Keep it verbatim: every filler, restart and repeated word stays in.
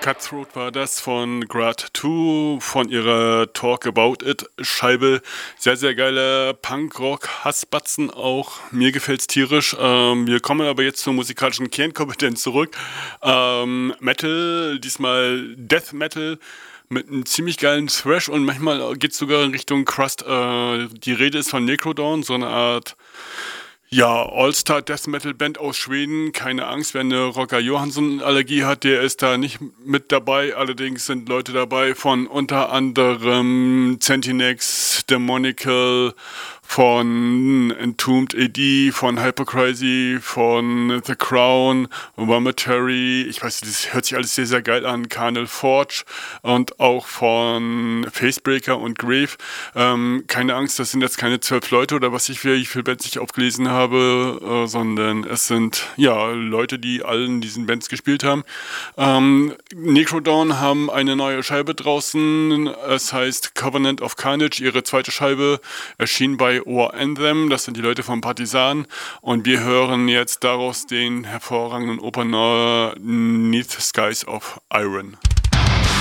Cutthroat war das von Grad zwei, von ihrer Talk About It Scheibe. Sehr, sehr geiler Punkrock-Hassbatzen auch. Mir gefällt's tierisch. Ähm, wir kommen aber jetzt zur musikalischen Kernkompetenz zurück. Ähm, Metal, diesmal Death Metal mit einem ziemlich geilen Thrash und manchmal geht's sogar in Richtung Crust. Äh, die Rede ist von Necrodawn, so eine Art ja, All-Star Death Metal Band aus Schweden. Keine Angst, wer eine Roger Johansson Allergie hat, der ist da nicht mit dabei. Allerdings sind Leute dabei von unter anderem Centinex, Demonical, von Entombed A D, von Hypocrisy, von The Crown, Vomitory, ich weiß, das hört sich alles sehr, sehr geil an, Carnal Forge und auch von Facebreaker und Grave. Ähm, keine Angst, das sind jetzt keine zwölf Leute oder was ich, wie viele Bands ich aufgelesen habe, äh, sondern es sind, ja, Leute, die alle in diesen Bands gespielt haben. Ähm, Necrodawn haben eine neue Scheibe draußen, es heißt Covenant of Carnage, ihre zweite Scheibe, erschien bei War Anthem, das sind die Leute vom Partisan und wir hören jetzt daraus den hervorragenden Opener Neath Skies of Iron.